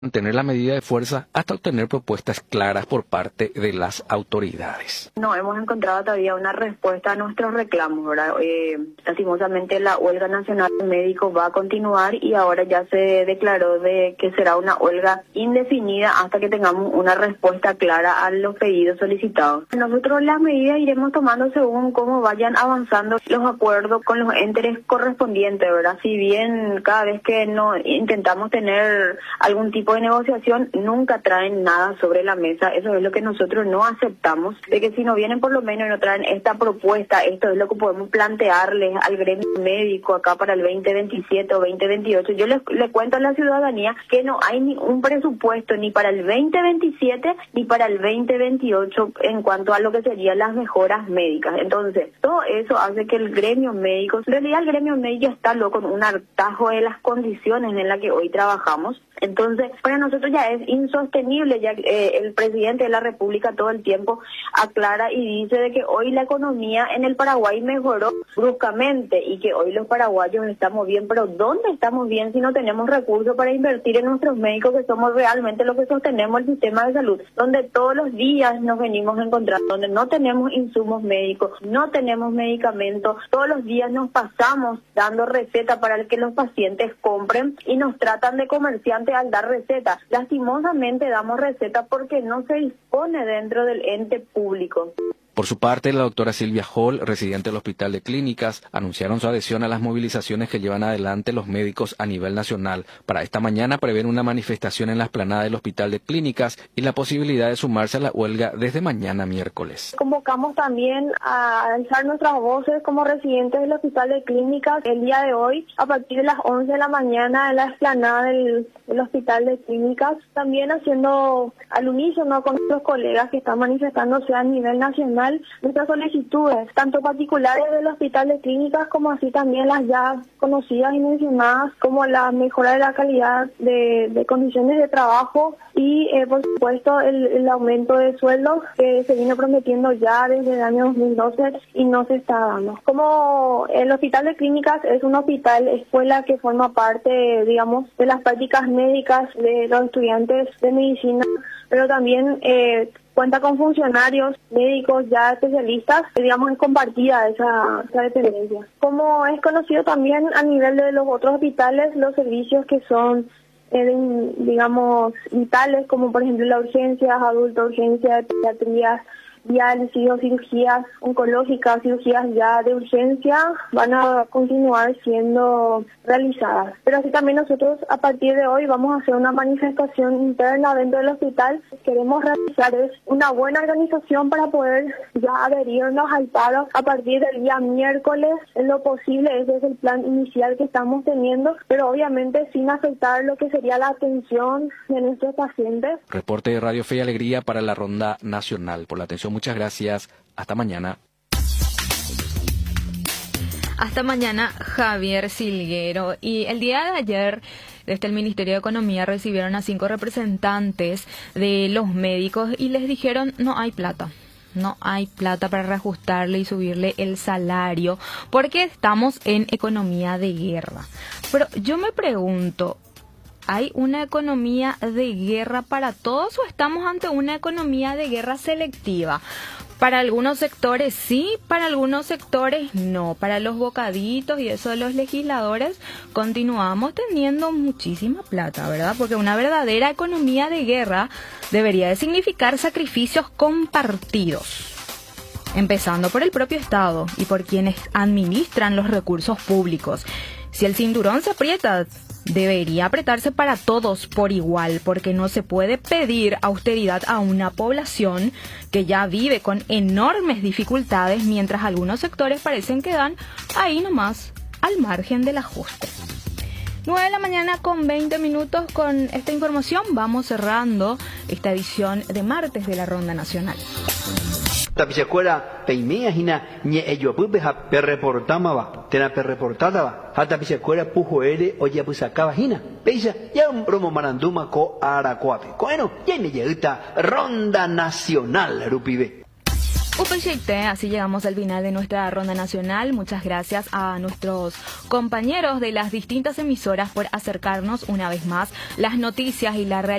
mantener la medida de fuerza hasta obtener propuestas claras por parte de las autoridades. No hemos encontrado todavía una respuesta a nuestros reclamos, ¿verdad? Lastimosamente la huelga nacional de médicos va a continuar y ahora ya se declaró de que será una huelga indefinida hasta que tengamos una respuesta clara a los pedidos solicitados. Nosotros las medidas iremos tomando según cómo vayan avanzando los acuerdos con los entes correspondientes, ¿verdad? Si bien cada vez que no intentamos tener algún tipo de negociación, nunca traen nada sobre la mesa. Eso es lo que nosotros no aceptamos, de que si no vienen por lo menos y no traen esta propuesta, esto es lo que podemos plantearles al gremio médico acá para el 2027 o 2028. Yo le cuento a la ciudadanía que no hay ni un presupuesto ni para el 2027 ni para el 2028 en cuanto a lo que serían las mejoras médicas. Entonces, todo eso hace que el gremio médico, en realidad el gremio médico está loco con un hartazgo de las condiciones en las que hoy trabajamos. Entonces, para nosotros ya es insostenible, ya el presidente de la República todo el tiempo aclara y dice de que hoy la economía en el Paraguay mejoró bruscamente y que hoy los paraguayos estamos bien, pero ¿dónde estamos bien si no tenemos recursos para invertir en nuestros médicos, que somos realmente los que sostenemos el sistema de salud, donde todos los días nos venimos encontrando, donde no tenemos insumos médicos, no tenemos medicamentos, todos los días nos pasamos dando receta para que los pacientes compren y nos tratan de comerciantes al dar receta. Lastimosamente damos receta porque no se dispone dentro del ente público. Por su parte, la doctora Silvia Hall, residente del Hospital de Clínicas, anunciaron su adhesión a las movilizaciones que llevan adelante los médicos a nivel nacional. Para esta mañana prevén una manifestación en la explanada del Hospital de Clínicas y la posibilidad de sumarse a la huelga desde mañana miércoles. Convocamos también a alzar nuestras voces como residentes del Hospital de Clínicas el día de hoy a partir de las 11 de la mañana en la explanada del Hospital de Clínicas, también haciendo al unísono con nuestros colegas que están manifestándose a nivel nacional nuestras solicitudes, tanto particulares del Hospital de Clínicas como así también las ya conocidas y mencionadas, como la mejora de la calidad de condiciones de trabajo y por supuesto el aumento de sueldos que se viene prometiendo ya desde el año 2012 y no se está dando. Como el Hospital de Clínicas es un hospital escuela que forma parte, digamos, de las prácticas médicas de los estudiantes de medicina, pero también cuenta con funcionarios médicos ya especialistas, digamos, es compartida esa dependencia. Como es conocido también a nivel de los otros hospitales, los servicios que son, digamos, vitales, como por ejemplo las urgencias, adulto, urgencia de pediatría, diálisis o cirugías oncológicas, cirugías ya de urgencia, van a continuar siendo realizadas. Pero así también nosotros a partir de hoy vamos a hacer una manifestación interna dentro del hospital. Queremos realizar una buena organización para poder ya adherirnos al paro a partir del día miércoles en lo posible. Ese es el plan inicial que estamos teniendo, pero obviamente sin afectar lo que sería la atención de nuestros pacientes. Reporte de Radio Fe y Alegría para la Ronda Nacional. Por la atención, muchas gracias. Hasta mañana. Hasta mañana, Javier Silguero. Y el día de ayer, desde el Ministerio de Economía recibieron a 5 representantes de los médicos y les dijeron no hay plata. No hay plata para reajustarle y subirle el salario porque estamos en economía de guerra. Pero yo me pregunto, ¿hay una economía de guerra para todos o estamos ante una economía de guerra selectiva? Para algunos sectores sí, para algunos sectores no. Para los bocaditos y eso de los legisladores continuamos teniendo muchísima plata, ¿verdad? Porque una verdadera economía de guerra debería de significar sacrificios compartidos, empezando por el propio Estado y por quienes administran los recursos públicos. Si el cinturón se aprieta, debería apretarse para todos por igual, porque no se puede pedir austeridad a una población que ya vive con enormes dificultades, mientras algunos sectores parecen que dan ahí nomás, al margen del ajuste. 9 de la mañana con 20 minutos. Con esta información vamos cerrando esta edición de martes de la Ronda Nacional. Tapisecuera peimea hina ñe eyopupe ha perreportama va tena perreportada va ha tapisecuera pujoere oya pusacaba hina peisa ya un promo maranduma ko aracuape bueno ya me llega Ronda Nacional rupibe. Así llegamos al final de nuestra ronda nacional. Muchas gracias a nuestros compañeros de las distintas emisoras por acercarnos una vez más las noticias y la realidad